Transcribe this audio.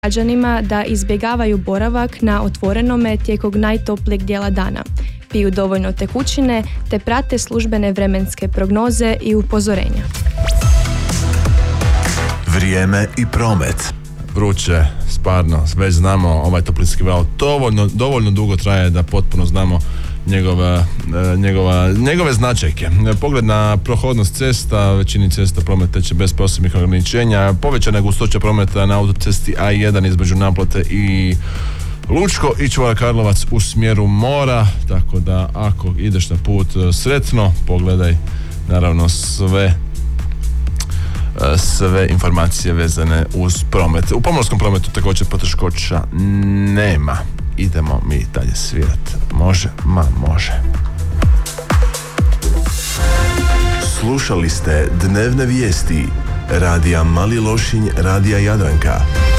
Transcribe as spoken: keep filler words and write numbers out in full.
građanima da izbjegavaju boravak na otvorenome tijekom najtoplijeg dijela dana, piju dovoljno tekućine te prate službene vremenske prognoze i upozorenja. Vrijeme i promet. Vruće, sparno, već znamo, ovaj toplinski val dovoljno, dovoljno dugo traje da potpuno znamo njegova, njegova, njegove značajke. Pogled na prohodnost cesta, većini cesta promet teče bez posebnih ograničenja, povećana je gustoća prometa na autocesti A jedan između Naplate i Lučko i Čvora Karlovac u smjeru mora, tako da ako ideš na put sretno, pogledaj naravno sve sve informacije vezane uz promet. U pomorskom prometu također poteškoća nema. Idemo mi dalje svirati. Može? Ma može. Slušali ste dnevne vijesti Radija Mali Lošinj, Radija Jadranka.